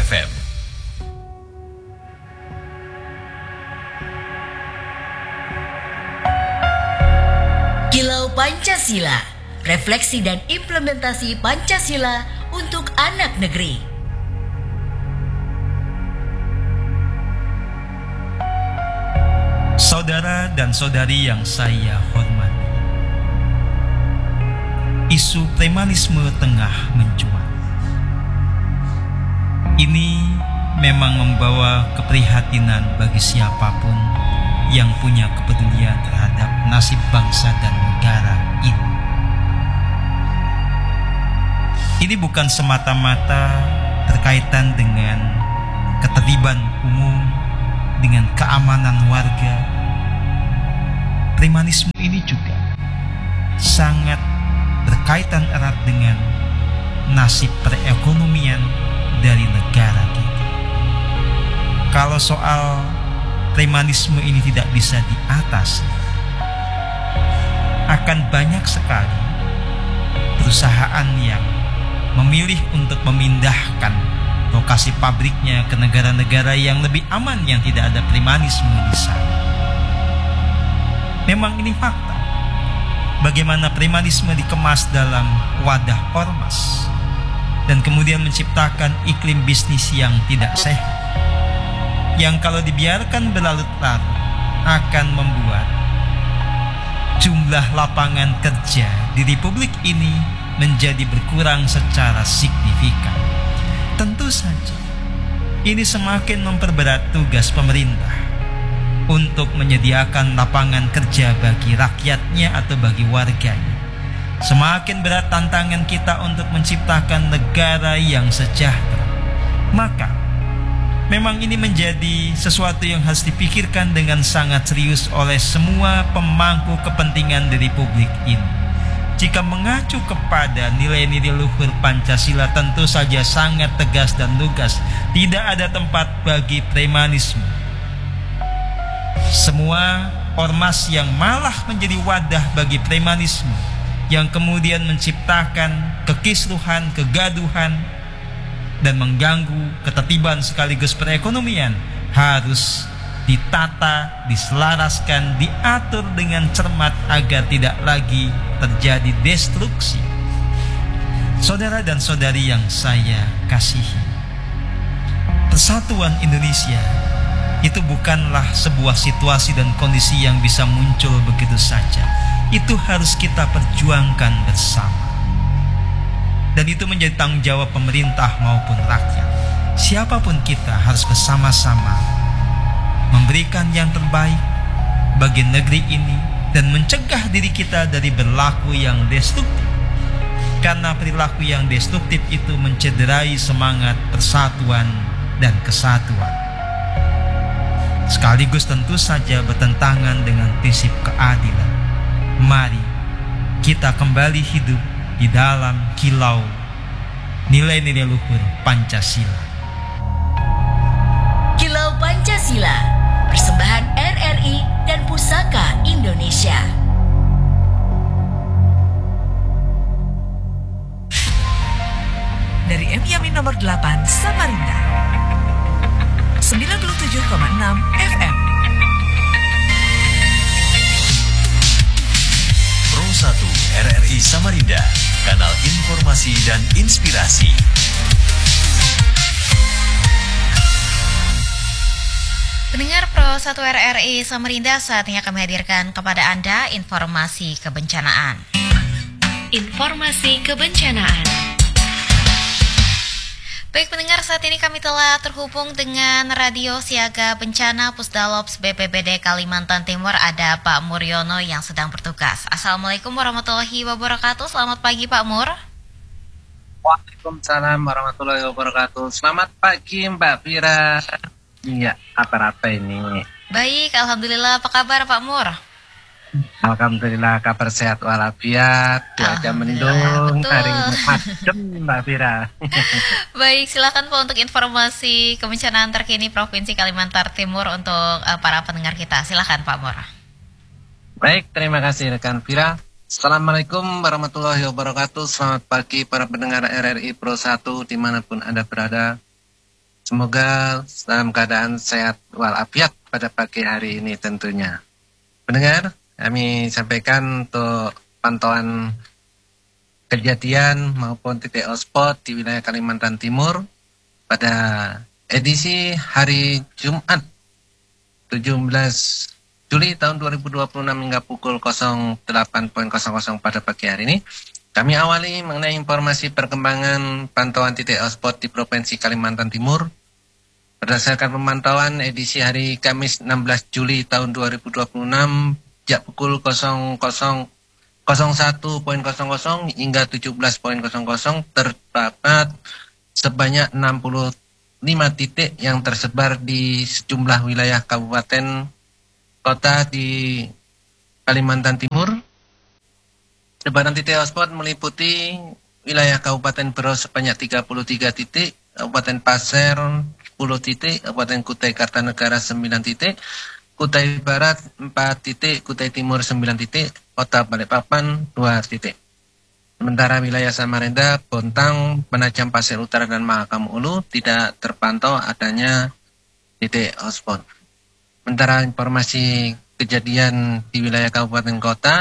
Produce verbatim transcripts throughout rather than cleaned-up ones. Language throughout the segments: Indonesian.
F M. Kilau Pancasila, refleksi dan implementasi Pancasila untuk anak negeri. Saudara dan saudari yang saya hormati, isu premanisme tengah mencuat. Ini memang membawa keprihatinan bagi siapapun yang punya kepedulian terhadap nasib bangsa dan negara ini. Ini bukan semata-mata terkaitan dengan ketertiban umum, dengan keamanan warga. Premanisme ini juga sangat berkaitan erat dengan nasib perekonomian dari negara kita. Kalau soal premanisme ini tidak bisa diatasi, akan banyak sekali perusahaan yang memilih untuk memindahkan lokasi pabriknya ke negara-negara yang lebih aman, yang tidak ada premanisme di sana. Memang ini fakta. Bagaimana premanisme dikemas dalam wadah ormas dan kemudian menciptakan iklim bisnis yang tidak sehat, yang kalau dibiarkan berlarut-larut akan membuat jumlah lapangan kerja di Republik ini menjadi berkurang secara signifikan. Tentu saja ini semakin memperberat tugas pemerintah untuk menyediakan lapangan kerja bagi rakyatnya atau bagi warganya. Semakin berat tantangan kita untuk menciptakan negara yang sejahtera. Maka memang ini menjadi sesuatu yang harus dipikirkan dengan sangat serius oleh semua pemangku kepentingan di Republik ini. Jika mengacu kepada nilai-nilai luhur Pancasila, tentu saja sangat tegas dan lugas, tidak ada tempat bagi premanisme. Semua ormas yang malah menjadi wadah bagi premanisme, yang kemudian menciptakan kekisruhan, kegaduhan, dan mengganggu ketertiban sekaligus perekonomian, harus ditata, diselaraskan, diatur dengan cermat agar tidak lagi terjadi destruksi. Saudara dan saudari yang saya kasihi, persatuan Indonesia itu bukanlah sebuah situasi dan kondisi yang bisa muncul begitu saja. Itu harus kita perjuangkan bersama. Dan itu menjadi tanggung jawab pemerintah maupun rakyat. Siapapun kita harus bersama-sama memberikan yang terbaik bagi negeri ini dan mencegah diri kita dari berlaku yang destruktif. Karena perilaku yang destruktif itu mencederai semangat persatuan dan kesatuan, sekaligus tentu saja bertentangan dengan prinsip keadilan. Mari kita kembali hidup di dalam kilau nilai-nilai luhur Pancasila. Kilau Pancasila, persembahan R R I dan Pusaka Indonesia. Dari M Yamin nomor delapan Samarinda, sembilan puluh tujuh koma enam F M. Pro satu R R I Samarinda, kanal informasi dan inspirasi. Pendengar Pro satu R R I Samarinda, saatnya kami hadirkan kepada Anda informasi kebencanaan. Informasi kebencanaan. Baik pendengar, saat ini kami telah terhubung dengan Radio Siaga Bencana Pusdalops B P B D Kalimantan Timur. Ada Pak Muryono yang sedang bertugas. Assalamualaikum warahmatullahi wabarakatuh. Selamat pagi Pak Mur. Waalaikumsalam warahmatullahi wabarakatuh. Selamat pagi Mbak Fira. Iya, apa-apa ini? Baik, alhamdulillah. Apa kabar Pak Mur? Alhamdulillah, kabar sehat walafiat. Cuaca mendung, hari ini adem Mbak Fira. Baik, silakan Pak untuk informasi kebencanaan terkini Provinsi Kalimantan Timur untuk uh, para pendengar kita. Silakan Pak Mur. Baik, terima kasih rekan Fira. Assalamualaikum warahmatullahi wabarakatuh. Selamat pagi para pendengar R R I Pro satu dimanapun Anda berada. Semoga dalam keadaan sehat walafiat pada pagi hari ini tentunya. Pendengar, kami sampaikan untuk pantauan kejadian maupun titik hotspot di wilayah Kalimantan Timur pada edisi hari Jumat tujuh belas Juli tahun dua ribu dua puluh enam hingga pukul nol delapan nol nol pada pagi hari ini. Kami awali mengenai informasi perkembangan pantauan titik hotspot di Provinsi Kalimantan Timur. Berdasarkan pemantauan edisi hari Kamis enam belas Juli tahun dua ribu dua puluh enam sejak pukul nol satu nol nol hingga tujuh belas nol nol terdapat sebanyak enam puluh lima titik yang tersebar di sejumlah wilayah kabupaten kota di Kalimantan Timur. Sebaran titik hotspot meliputi wilayah Kabupaten Berau sebanyak tiga puluh tiga titik, Kabupaten Pasir sepuluh titik, Kabupaten Kutai Kartanegara sembilan titik, Kutai Barat empat titik, Kutai Timur sembilan titik, Kota Balikpapan dua titik. Sementara wilayah Samarinda, Bontang, Penajam Pasir Utara dan Mahakam Ulu tidak terpantau adanya titik hotspot. Sementara informasi kejadian di wilayah Kabupaten Kota,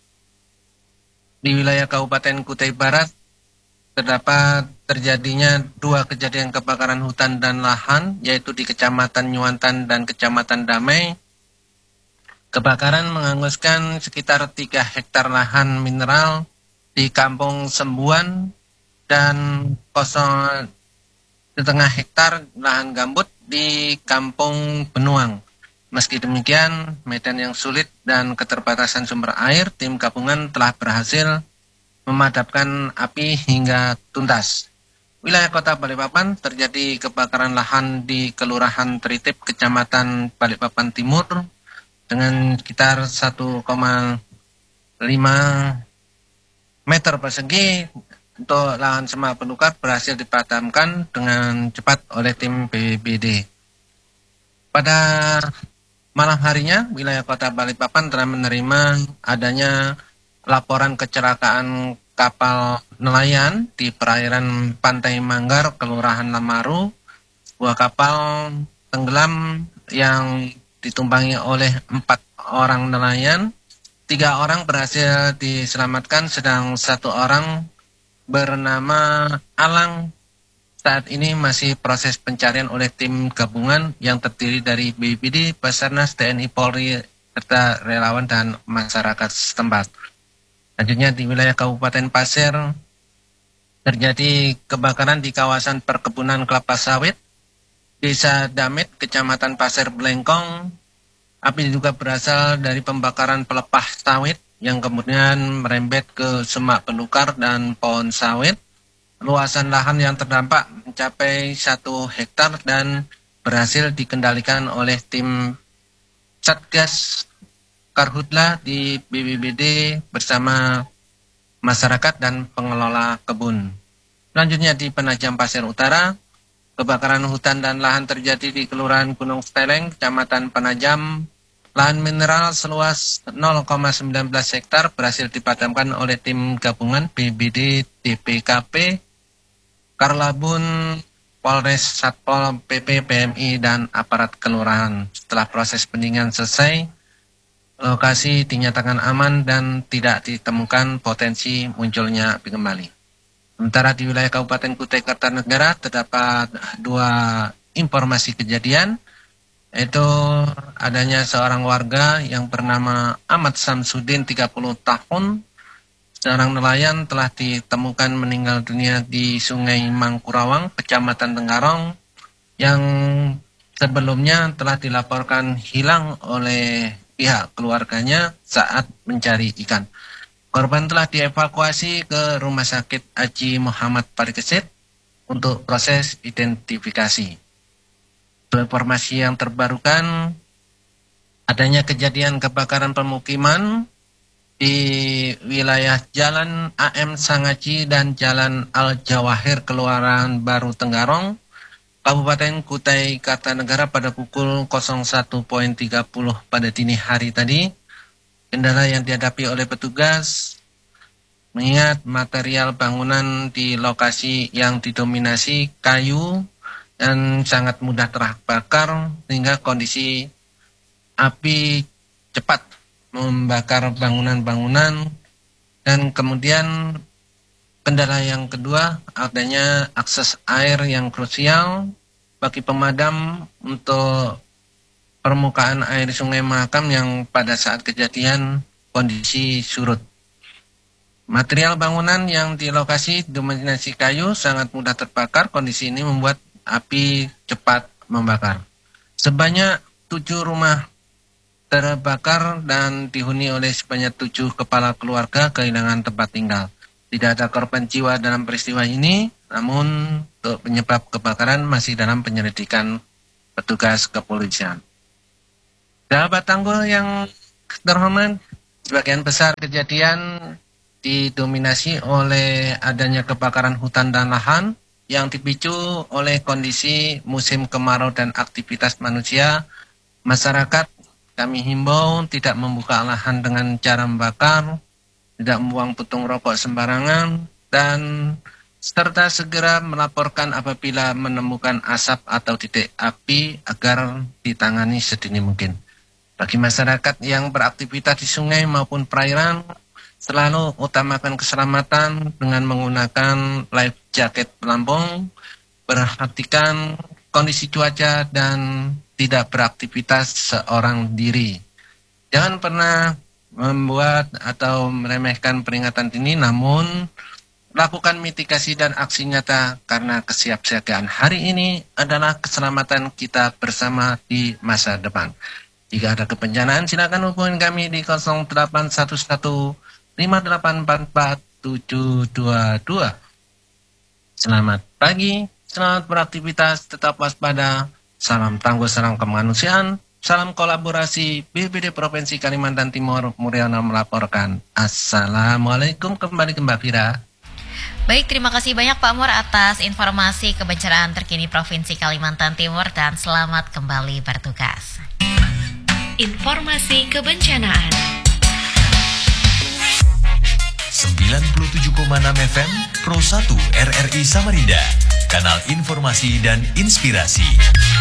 di wilayah Kabupaten Kutai Barat terdapat terjadinya dua kejadian kebakaran hutan dan lahan, yaitu di Kecamatan Nyuwantan dan Kecamatan Damai. Kebakaran menghanguskan sekitar tiga hektar lahan mineral di Kampung Sembuan dan kosong setengah hektar lahan gambut di Kampung Benuang. Meski demikian, medan yang sulit dan keterbatasan sumber air, tim gabungan telah berhasil memadamkan api hingga tuntas. Wilayah Kota Balikpapan terjadi kebakaran lahan di Kelurahan Tritip, Kecamatan Balikpapan Timur dengan sekitar satu koma lima meter persegi. Untuk lahan semak belukar berhasil dipadamkan dengan cepat oleh tim B B B D. Pada malam harinya, wilayah Kota Balikpapan telah menerima adanya laporan kecelakaan kapal nelayan di perairan Pantai Manggar, Kelurahan Lamaru. Sebuah kapal tenggelam yang ditumpangi oleh empat orang nelayan. Tiga orang berhasil diselamatkan, sedang satu orang bernama Alang saat ini masih proses pencarian oleh tim gabungan yang terdiri dari B B B D, Basarnas, T N I Polri, serta relawan dan masyarakat setempat. Selanjutnya di wilayah Kabupaten Pasir terjadi kebakaran di kawasan perkebunan kelapa sawit Desa Damit, Kecamatan Pasir Belengkong. Api diduga berasal dari pembakaran pelepah sawit yang kemudian merembet ke semak belukar dan pohon sawit. Luasan lahan yang terdampak mencapai satu hektar dan berhasil dikendalikan oleh tim Satgas Karhutla di B B B D bersama masyarakat dan pengelola kebun. Selanjutnya di Penajam Pasir Utara, kebakaran hutan dan lahan terjadi di Kelurahan Gunung Steleng, Kecamatan Penajam. Lahan mineral seluas nol koma satu sembilan hektar berhasil dipadamkan oleh tim gabungan B B D, D P K P, Karlabun, Polres, Satpol P P, P M I, dan aparat kelurahan. Setelah proses pendinginan selesai, lokasi dinyatakan aman dan tidak ditemukan potensi munculnya api kembali. Sementara di wilayah Kabupaten Kutai Kartanegara terdapat dua informasi kejadian, yaitu adanya seorang warga yang bernama Ahmad Samsudin, tiga puluh tahun, seorang nelayan telah ditemukan meninggal dunia di Sungai Mangkurawang, Kecamatan Tenggarong, yang sebelumnya telah dilaporkan hilang oleh pihak keluarganya saat mencari ikan. Korban telah dievakuasi ke Rumah Sakit Haji Muhammad Parikesit untuk proses identifikasi. Untuk informasi yang terbarukan, adanya kejadian kebakaran pemukiman di wilayah Jalan A M Sangaci dan Jalan Al Jawahir, Kelurahan Baru Tenggarong, Kabupaten Kutai Kartanegara pada pukul nol satu tiga puluh pada dini hari tadi. Kendala yang dihadapi oleh petugas mengingat material bangunan di lokasi yang didominasi kayu dan sangat mudah terbakar sehingga kondisi api cepat membakar bangunan-bangunan. Dan kemudian kendala yang kedua adanya akses air yang krusial bagi pemadam untuk permukaan air Sungai Mahakam yang pada saat kejadian kondisi surut. Material bangunan yang di lokasi dominasi kayu sangat mudah terbakar. Kondisi ini membuat api cepat membakar. Sebanyak tujuh rumah terbakar dan dihuni oleh sebanyak tujuh kepala keluarga kehilangan tempat tinggal. Tidak ada korban jiwa dalam peristiwa ini, namun untuk penyebab kebakaran masih dalam penyelidikan petugas kepolisian. Sahabat Tanggul yang terhormat, sebagian besar kejadian didominasi oleh adanya kebakaran hutan dan lahan yang dipicu oleh kondisi musim kemarau dan aktivitas manusia. Masyarakat kami himbau tidak membuka lahan dengan cara membakar, tidak membuang putung rokok sembarangan, dan serta segera melaporkan apabila menemukan asap atau titik api agar ditangani sedini mungkin. Bagi masyarakat yang beraktivitas di sungai maupun perairan, selalu utamakan keselamatan dengan menggunakan life jacket pelampung, perhatikan kondisi cuaca, dan tidak beraktivitas seorang diri. Jangan pernah membuat atau meremehkan peringatan dini, namun lakukan mitigasi dan aksi nyata karena kesiapsiagaan hari ini adalah keselamatan kita bersama di masa depan. Jika ada kebencanaan, silakan hubungi kami di nol delapan satu satu lima delapan empat empat tujuh dua dua. Selamat pagi, selamat beraktivitas, tetap waspada. Salam tangguh, salam kemanusiaan, salam kolaborasi. B P D Provinsi Kalimantan Timur, Muryono melaporkan. Assalamualaikum, kembali ke Mbak Fira. Baik, terima kasih banyak Pak Mur atas informasi kebencanaan terkini Provinsi Kalimantan Timur dan selamat kembali bertugas. Informasi kebencanaan sembilan puluh tujuh koma enam F M Pro satu R R I Samarinda, kanal informasi dan inspirasi.